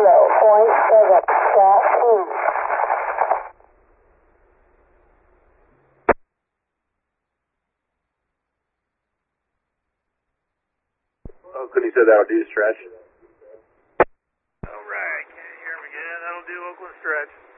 Couldn't you say that'll do stretch? Alright, can you hear me again? That'll do Oakland stretch.